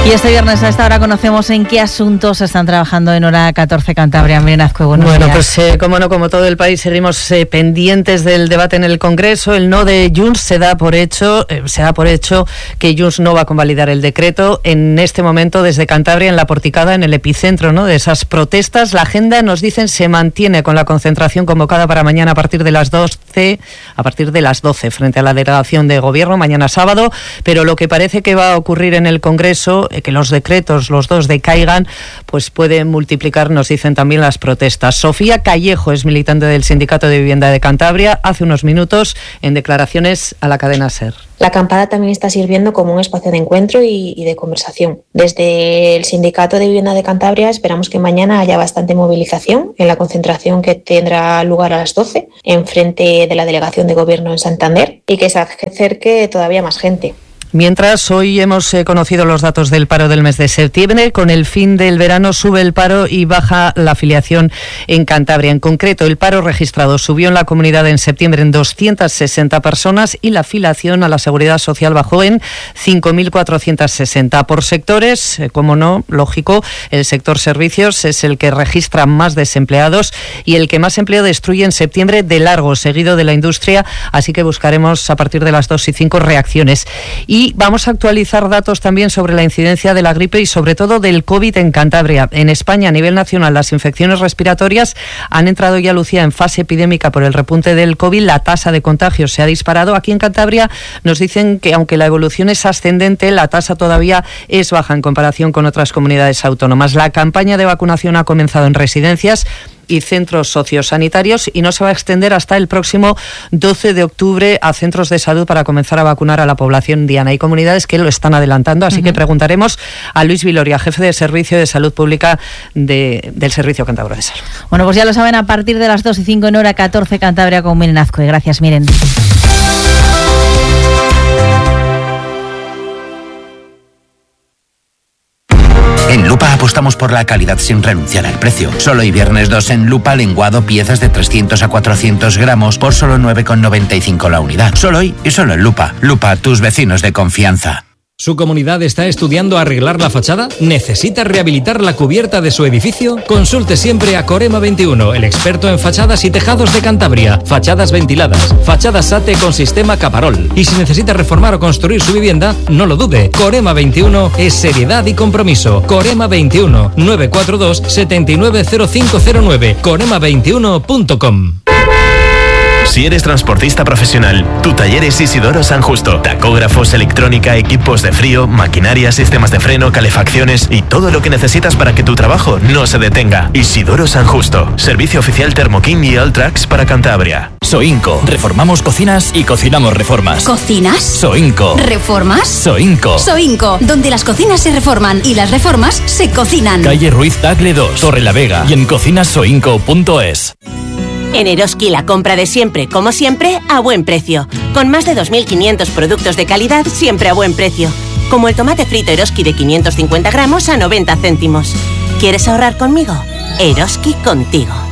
Y este viernes a esta hora conocemos en qué asuntos están trabajando en Hora 14 Cantabria. Miren Azcue, buenos días. Pues como todo el país seguimos pendientes del debate en el Congreso. El no de Junts se da por hecho que Junts no va a convalidar el decreto. En este momento, desde Cantabria, en la Porticada, en el epicentro, ¿no?, de esas protestas, la agenda, nos dicen, se mantiene con la concentración convocada para mañana a partir de las 12, frente a la delegación de Gobierno, mañana sábado. Pero lo que parece que va a ocurrir en el Congreso, que los decretos, los dos, decaigan, pues puede multiplicar, nos dicen también, las protestas. Sofía Callejo es militante del Sindicato de Vivienda de Cantabria, hace unos minutos en declaraciones a la cadena SER. La acampada también está sirviendo como un espacio de encuentro y de conversación. Desde el Sindicato de Vivienda de Cantabria esperamos que mañana haya bastante movilización en la concentración que tendrá lugar a las 12 en frente de la Delegación de Gobierno en Santander y que se acerque todavía más gente. Mientras, hoy hemos conocido los datos del paro del mes de septiembre. Con el fin del verano sube el paro y baja la afiliación en Cantabria. En concreto, el paro registrado subió en la comunidad en septiembre en 260 personas y la afiliación a la Seguridad Social bajó en 5.460. Por sectores, como no, lógico, el sector servicios es el que registra más desempleados y el que más empleo destruye en septiembre de largo, seguido de la industria. Así que buscaremos a partir de las 2:05 reacciones. Y vamos a actualizar datos también sobre la incidencia de la gripe y sobre todo del COVID en Cantabria. En España, a nivel nacional, las infecciones respiratorias han entrado ya, Lucía, en fase epidémica por el repunte del COVID. La tasa de contagios se ha disparado. Aquí en Cantabria nos dicen que aunque la evolución es ascendente, la tasa todavía es baja en comparación con otras comunidades autónomas. La campaña de vacunación ha comenzado en residencias y centros sociosanitarios y no se va a extender hasta el próximo 12 de octubre a centros de salud para comenzar a vacunar a la población diana. Hay comunidades que lo están adelantando, así que preguntaremos a Luis Viloria, jefe de Servicio de Salud Pública del Servicio Cántabro de Salud. Bueno, pues ya lo saben, a partir de las 2:05 en Hora 14 Cantabria con Miren Azcue. Gracias, Miren. En Lupa apostamos por la calidad sin renunciar al precio. Solo hoy viernes 2 en Lupa, lenguado, piezas de 300 a 400 gramos por solo 9,95 la unidad. Solo hoy y solo en Lupa. Lupa, tus vecinos de confianza. ¿Su comunidad está estudiando arreglar la fachada? ¿Necesita rehabilitar la cubierta de su edificio? Consulte siempre a Corema 21, el experto en fachadas y tejados de Cantabria. Fachadas ventiladas, fachadas SATE con sistema Caparol. Y si necesita reformar o construir su vivienda, no lo dude. Corema 21 es seriedad y compromiso. Corema 21, 942 790509. corema21.com. Si eres transportista profesional, tu taller es Isidoro San Justo. Tacógrafos, electrónica, equipos de frío, maquinaria, sistemas de freno, calefacciones y todo lo que necesitas para que tu trabajo no se detenga. Isidoro San Justo. Servicio oficial Thermokin y Alltrax para Cantabria. Soinco. Reformamos cocinas y cocinamos reformas. ¿Cocinas? Soinco. ¿Reformas? Soinco. Soinco, donde las cocinas se reforman y las reformas se cocinan. Calle Ruiz Tagle 2, Torre la Vega y en cocinasoinco.es. En Eroski la compra de siempre, como siempre, a buen precio. Con más de 2.500 productos de calidad, siempre a buen precio. Como el tomate frito Eroski de 550 gramos a 90 céntimos. ¿Quieres ahorrar conmigo? Eroski contigo.